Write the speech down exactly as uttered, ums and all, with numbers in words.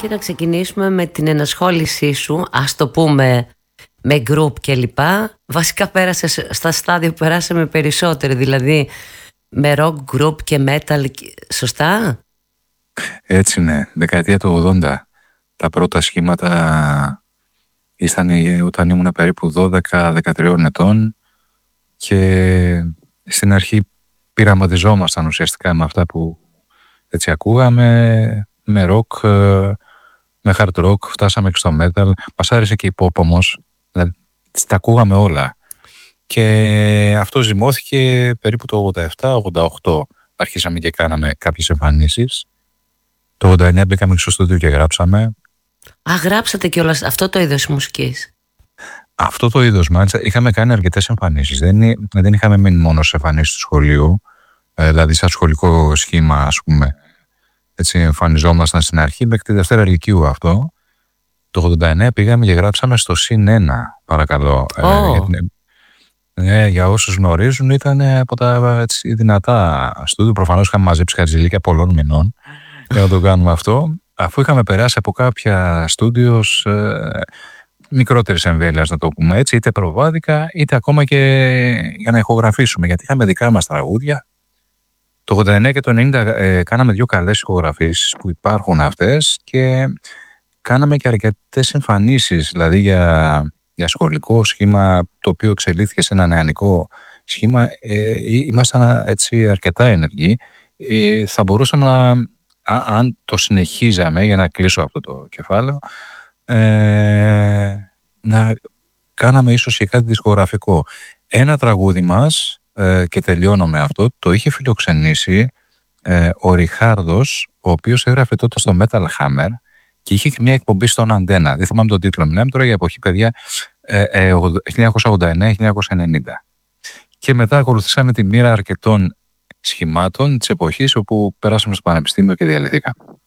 και να ξεκινήσουμε με την ενασχόλησή σου, ας το πούμε, με group και λοιπά. Βασικά πέρασε στα στάδια που περάσαμε περισσότερο, δηλαδή με rock group και metal, σωστά? Έτσι ναι, δεκαετία του ογδόντα. Τα πρώτα σχήματα ήσταν όταν ήμουν περίπου δώδεκα δεκατρία ετών και στην αρχή πειραματιζόμασταν ουσιαστικά με αυτά που έτσι ακούγαμε, με rock, με hard rock, φτάσαμε και στο metal. Μας άρεσε και η pop όμως, δηλαδή τα ακούγαμε όλα. Και αυτό ζυμώθηκε περίπου το ογδόντα επτά ογδόντα οκτώ. Αρχίσαμε και κάναμε κάποιες εμφανίσεις. Το ογδόντα εννιά μπήκαμε στο στούντιο και γράψαμε. Α, γράψατε κιόλας αυτό το είδος μουσικής? Αυτό το είδος, μάλιστα, είχαμε κάνει αρκετές εμφανίσεις. Δεν, δεν είχαμε μείνει μόνο σε εμφανίσεις του σχολείου, ε, δηλαδή σαν σχολικό σχήμα, ας πούμε. Έτσι εμφανιζόμασταν στην αρχή μέχρι τη Δευτέρα Λυκείου αυτό. Το ογδόντα εννιά πήγαμε και γράψαμε στο συν ένα, παρακαλώ. Oh. Ε, ε, για όσους γνωρίζουν, ήταν από τα έτσι, δυνατά στούντιο. Προφανώς είχαμε μαζέψει χαρτζηλίκια πολλών μηνών για να το κάνουμε αυτό. Αφού είχαμε περάσει από κάποια στούντιος ε, μικρότερης εμβέλειας, να το πούμε έτσι, είτε προβάδικα, είτε ακόμα και για να ηχογραφήσουμε, γιατί είχαμε δικά μας τραγούδια. Το ογδόντα εννιά και το ενενήντα ε, κάναμε δύο καλές ηχογραφήσεις που υπάρχουν αυτές και κάναμε και αρκετές εμφανίσεις, δηλαδή για, για σχολικό σχήμα, το οποίο εξελίχθηκε σε ένα νεανικό σχήμα. Ε, ήμασταν έτσι αρκετά ενεργοί. Ε, θα μπορούσαμε να, α, αν το συνεχίζαμε, για να κλείσω αυτό το κεφάλαιο, ε, να κάναμε ίσως και κάτι δισκογραφικό. Ένα τραγούδι μας, ε, και τελειώνω με αυτό, το είχε φιλοξενήσει ε, ο Ριχάρδος, ο οποίος έγραφε τότε στο Metal Hammer και είχε και μια εκπομπή στον Αντένα. Δεν θυμάμαι τον τίτλο, μιλάμε τώρα για εποχή, παιδιά, ε, ε, χίλια εννιακόσια ογδόντα εννιά χίλια εννιακόσια ενενήντα. Και μετά ακολουθήσαμε τη μοίρα αρκετών σχημάτων της εποχής όπου περάσαμε στο πανεπιστήμιο και διαλυθήκαμε.